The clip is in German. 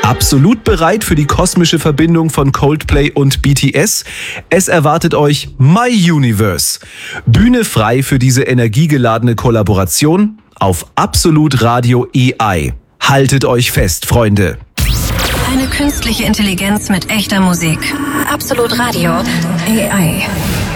Absolut bereit für die kosmische Verbindung von Coldplay und BTS? Es erwartet euch My Universe. Bühne frei für diese energiegeladene Kollaboration auf Absolut Radio AI. Haltet euch fest, Freunde. Eine künstliche Intelligenz mit echter Musik. Absolut Radio AI.